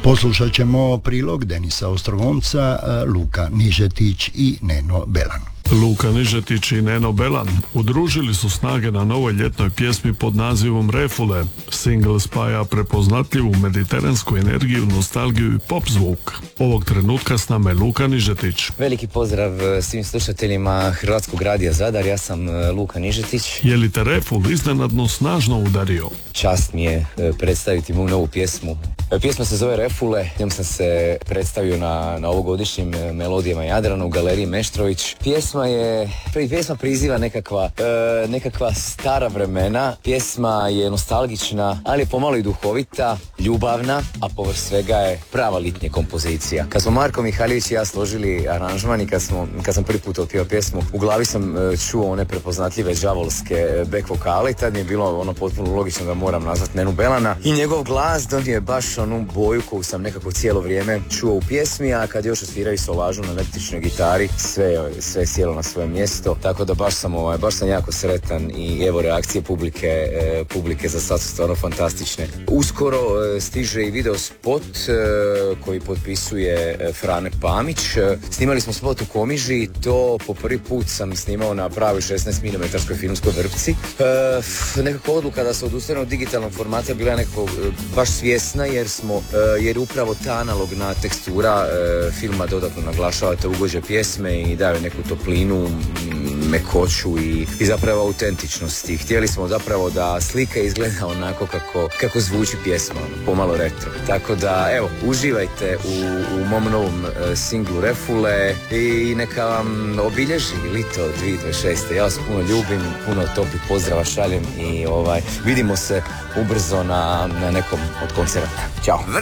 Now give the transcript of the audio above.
Poslušat ćemo prilog Denisa Ostrogonca, Luka Nižetić i Neno Belan. Luka Nižetić i Neno Belan udružili su snage na novoj ljetnoj pjesmi pod nazivom Refule. Single spaja prepoznatljivu mediteransku energiju, nostalgiju i pop zvuk. Ovog trenutka s nama je Luka Nižetić. Veliki pozdrav svim slušateljima Hrvatskog radija Zadar, ja sam Luka Nižetić. Je li te Reful iznenadno snažno udario? Čast mi je predstaviti moju novu pjesmu. Pjesma se zove Refule, njom sam se predstavio na ovogodišnjim Melodijama Jadrana u galeriji Meštrović. Pjesma priziva nekakva stara vremena. Pjesma je nostalgična, ali je pomalo i duhovita, ljubavna, a povrh svega je prava litnja kompozicija. Kad smo Marko Mihaljević i ja složili aranžman i kad sam prvi put otpio pjesmu, u glavi sam čuo one prepoznatljive đavolske back vokale i tad mi je bilo potpuno logično da moram nazvati Nenu Belana. I njegov glas donio je baš onu boju koju sam nekako cijelo vrijeme čuo u pjesmi, a kad još osviraju solažu na električnoj gitari, sve je sjelo na svoje mjesto, tako da baš sam jako sretan i evo reakcije publike za sad su stvarno fantastične. Uskoro stiže i video spot koji potpisuje Frane Pamić. Snimali smo spot u Komiži, to po prvi put sam snimao na pravoj 16 mm filmskoj vrpci. Nekako odluka da se odustane od digitalnog formata bila je nekako baš svjesna jer upravo ta analogna tekstura filma dodatno naglašava te ugođe pjesme i daje neku toplinu, mekoću i zapravo autentičnosti. Htjeli smo zapravo da slika izgleda onako kako zvuči pjesma, pomalo retro. Tako da, evo, uživajte u mom novom singlu Refule i neka vam obilježi lito 2026. Ja vas puno ljubim, puno toplih pozdrava šaljem i vidimo se ubrzo na nekom od koncerata. Ćao!